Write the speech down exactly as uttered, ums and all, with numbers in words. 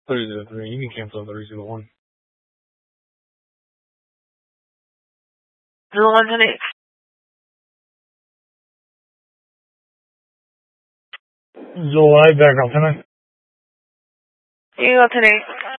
thirty to three. You can cancel thirty to the one. To the one tonight. July background, can I? You can go tonight.